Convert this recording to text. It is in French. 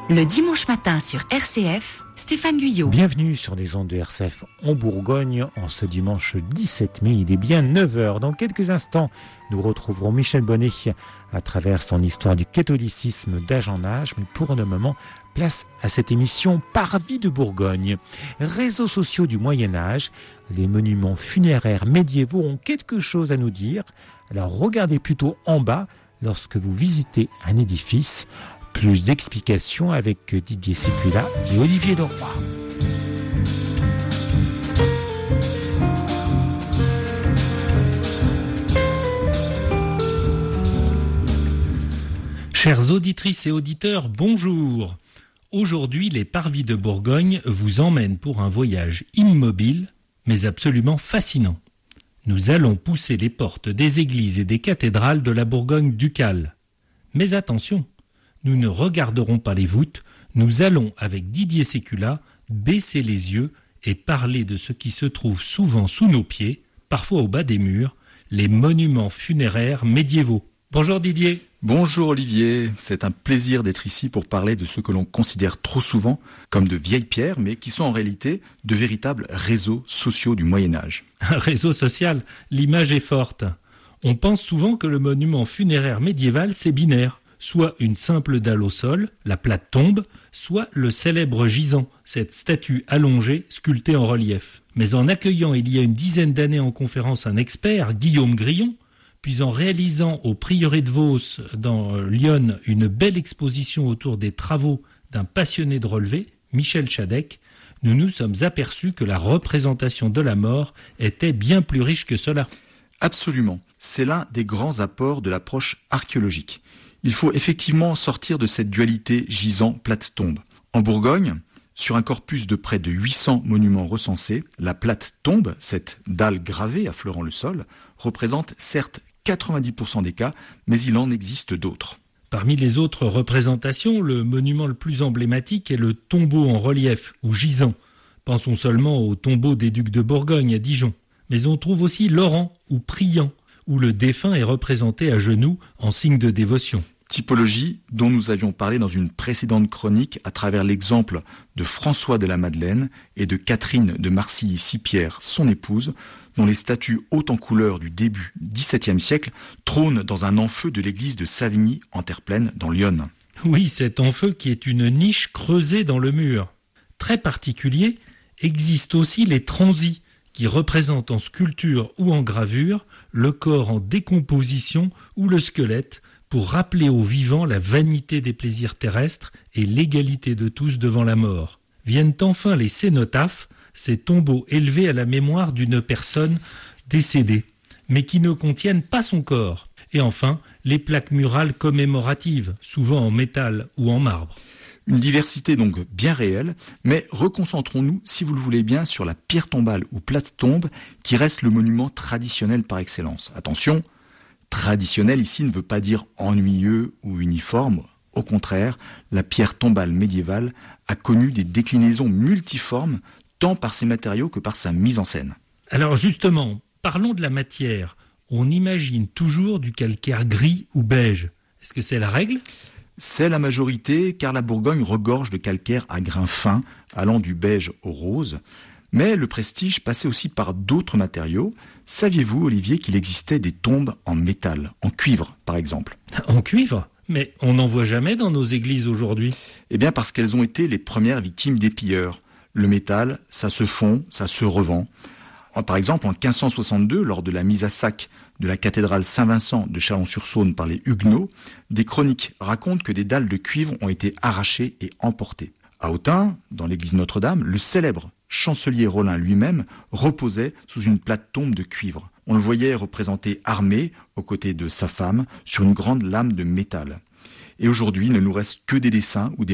Le dimanche matin sur RCF, Stéphane Guyot. Bienvenue sur les ondes de RCF en Bourgogne en ce dimanche 17 mai. Il est bien 9h. Dans quelques instants, nous retrouverons Michel Bonnet à travers son histoire du catholicisme d'âge en âge. Mais pour le moment, place à cette émission Parvis de Bourgogne. Réseaux sociaux du Moyen-Âge, les monuments funéraires médiévaux ont quelque chose à nous dire. Alors regardez plutôt en bas lorsque vous visitez un édifice. Plus d'explications avec Didier Sécula et Olivier Leroy. Chères auditrices et auditeurs, bonjour. Aujourd'hui, les Parvis de Bourgogne vous emmènent pour un voyage immobile, mais absolument fascinant. Nous allons pousser les portes des églises et des cathédrales de la Bourgogne ducale. Mais attention, nous ne regarderons pas les voûtes, nous allons, avec Didier Sécula, baisser les yeux et parler de ce qui se trouve souvent sous nos pieds, parfois au bas des murs, les monuments funéraires médiévaux. Bonjour Didier. Bonjour Olivier, c'est un plaisir d'être ici pour parler de ce que l'on considère trop souvent comme de vieilles pierres, mais qui sont en réalité de véritables réseaux sociaux du Moyen-Âge. Un réseau social, l'image est forte. On pense souvent que le monument funéraire médiéval, c'est binaire. Soit une simple dalle au sol, la plate tombe, soit le célèbre gisant, cette statue allongée, sculptée en relief. Mais en accueillant il y a une dizaine d'années en conférence un expert, Guillaume Grillon, puis en réalisant au prieuré de Vos dans Lyon une belle exposition autour des travaux d'un passionné de relevé, Michel Chadec, nous nous sommes aperçus que la représentation de la mort était bien plus riche que cela. Absolument, c'est l'un des grands apports de l'approche archéologique. Il faut effectivement sortir de cette dualité gisant-plate-tombe. En Bourgogne, sur un corpus de près de 800 monuments recensés, la plate-tombe, cette dalle gravée affleurant le sol, représente certes 90% des cas, mais il en existe d'autres. Parmi les autres représentations, le monument le plus emblématique est le tombeau en relief, ou gisant. Pensons seulement au tombeau des ducs de Bourgogne à Dijon. Mais on trouve aussi l'orant, ou priant, où le défunt est représenté à genoux en signe de dévotion. Typologie dont nous avions parlé dans une précédente chronique à travers l'exemple de François de la Madeleine et de Catherine de Marcilly-Sipierre, son épouse, dont les statues hautes en couleur du début XVIIe siècle trônent dans un enfeu de l'église de Savigny en terre pleine dans l'Yonne. Oui, cet enfeu qui est une niche creusée dans le mur. Très particulier, existent aussi les transis qui représentent en sculpture ou en gravure le corps en décomposition ou le squelette, pour rappeler aux vivants la vanité des plaisirs terrestres et l'égalité de tous devant la mort. Viennent enfin les cénotaphes, ces tombeaux élevés à la mémoire d'une personne décédée, mais qui ne contiennent pas son corps. Et enfin, les plaques murales commémoratives, souvent en métal ou en marbre. Une diversité donc bien réelle, mais reconcentrons-nous, si vous le voulez bien, sur la pierre tombale ou plate tombe, qui reste le monument traditionnel par excellence. Attention, traditionnel ici ne veut pas dire ennuyeux ou uniforme. Au contraire, la pierre tombale médiévale a connu des déclinaisons multiformes, tant par ses matériaux que par sa mise en scène. Alors justement, parlons de la matière. On imagine toujours du calcaire gris ou beige. Est-ce que c'est la règle ? C'est la majorité, car la Bourgogne regorge de calcaire à grains fins, allant du beige au rose. Mais le prestige passait aussi par d'autres matériaux. Saviez-vous, Olivier, qu'il existait des tombes en métal, en cuivre par exemple ? En cuivre ? Mais on n'en voit jamais dans nos églises aujourd'hui. Eh bien parce qu'elles ont été les premières victimes des pilleurs. Le métal, ça se fond, ça se revend. Par exemple, en 1562, lors de la mise à sac de la cathédrale Saint-Vincent de Chalon-sur-Saône par les Huguenots, des chroniques racontent que des dalles de cuivre ont été arrachées et emportées. À Autun, dans l'église Notre-Dame, le célèbre chancelier Rollin lui-même reposait sous une plate tombe de cuivre. On le voyait représenté armé, aux côtés de sa femme, sur une grande lame de métal. Et aujourd'hui, il ne nous reste que des dessins ou des